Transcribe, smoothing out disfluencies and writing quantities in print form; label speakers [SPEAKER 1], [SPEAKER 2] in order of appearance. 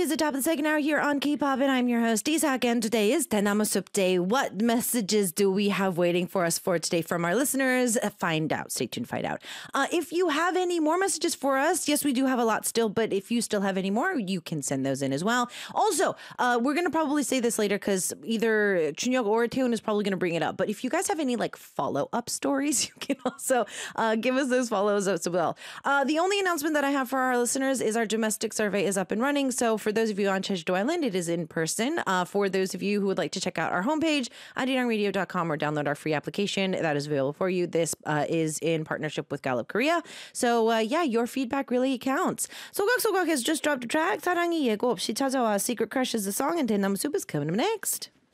[SPEAKER 1] is the top of the second hour here on K-Pop, and I'm your host, Isak, and today is Daenama Soup Day. What messages do we have waiting for us for today from our listeners? Find out. Stay tuned, find out. If you have any more messages for us, yes, we do have a lot still, but if you still have any more, you can send those in as well. Also, we're going to probably say this later because either Chunhyuk or Taehoon is probably going to bring it up, but if you guys have any like follow-up stories, you can also give us those follows as well. The only announcement that I have for our listeners is our domestic survey is up and running. So for those of you on Jeju-do Island, it is in person. For those of you who would like to check out our homepage, arirang.radio.com, or download our free application that is available for you. This is in partnership with Gallup Korea. So yeah, your feedback really counts. 소각소각 has just dropped a track. 사랑이 예고 없이 찾아와. Secret Crush is the song, and Daenama Soup is coming up next.